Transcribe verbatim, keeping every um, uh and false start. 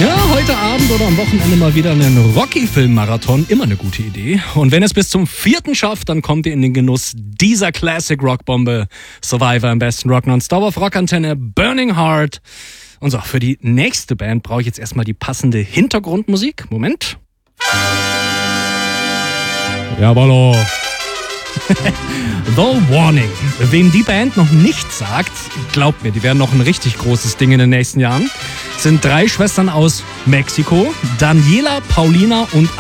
Ja, heute Abend oder am Wochenende mal wieder einen Rocky-Film-Marathon. Immer eine gute Idee. Und wenn es bis zum vierten schafft, dann kommt ihr in den Genuss dieser Classic-Rockbombe. Survivor im besten Rock non-stop auf Rockantenne, Burning Heart. Und so, für die nächste Band brauche ich jetzt erstmal die passende Hintergrundmusik. Moment. Jawollo. The Warning. Wem die Band noch nicht sagt, glaubt mir, die werden noch ein richtig großes Ding in den nächsten Jahren. Sind drei Schwestern aus Mexiko, Daniela, Paulina und